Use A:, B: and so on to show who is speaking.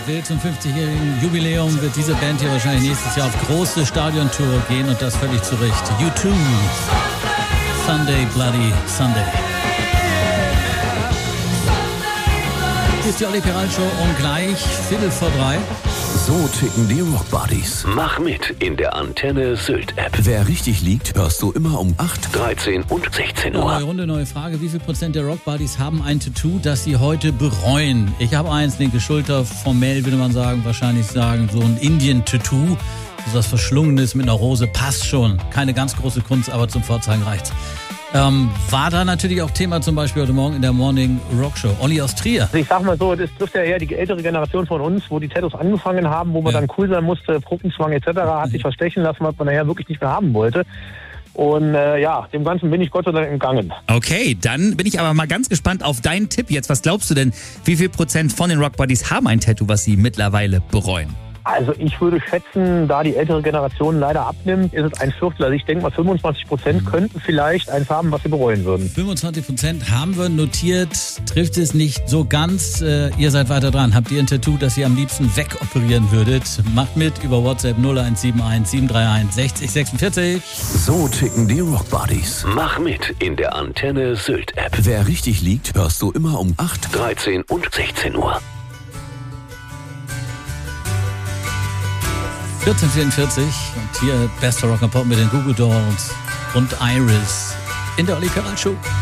A: will. Zum 50-jährigen Jubiläum wird diese Band hier wahrscheinlich nächstes Jahr auf große Stadiontour gehen und das völlig zu Recht. U2, Sunday Bloody Sunday. Hier ist die Olli Peral Show und gleich 2:15.
B: So ticken die Rockbuddies.
C: Mach mit in der Antenne Sylt App.
B: Wer richtig liegt, hörst du immer um 8,
C: 13 und 16
A: Neue
C: Uhr.
A: Runde, neue Frage. Wie viel Prozent der Rockbuddies haben ein Tattoo, das sie heute bereuen? Ich habe eins, linke Schulter, formell würde man sagen, wahrscheinlich sagen, so ein Indien-Tattoo. So was Verschlungenes mit einer Rose passt schon. Keine ganz große Kunst, aber zum Vorzeigen reicht's. War da natürlich auch Thema zum Beispiel heute Morgen in der Morning Rock Show. Olli aus Trier.
D: Also ich sag mal so, das trifft ja eher die ältere Generation von uns, wo die Tattoos angefangen haben, wo man dann cool sein musste, Gruppenzwang etc. hat sich verstechen lassen, was man nachher wirklich nicht mehr haben wollte. Und dem Ganzen bin ich Gott sei Dank entgangen.
E: Okay, dann bin ich aber mal ganz gespannt auf deinen Tipp jetzt. Was glaubst du denn, wie viel Prozent von den Rockbuddies haben ein Tattoo, was sie mittlerweile bereuen?
D: Also ich würde schätzen, da die ältere Generation leider abnimmt, ist es ein Viertel. Also ich denke mal 25% könnten vielleicht eins haben, was sie bereuen würden.
A: 25% haben wir notiert, trifft es nicht so ganz. Ihr seid weiter dran. Habt ihr ein Tattoo, das ihr am liebsten wegoperieren würdet? Macht mit über WhatsApp 0171 731 60 46.
B: So ticken die Rockbuddies.
C: Mach mit in der Antenne Sylt App.
B: Wer richtig liegt, hörst du immer um 8,
C: 13 und 16 Uhr.
A: 1444 und hier Bester Rock and Pop mit den Goo Goo Dolls und Iris in der Olli Peral Show.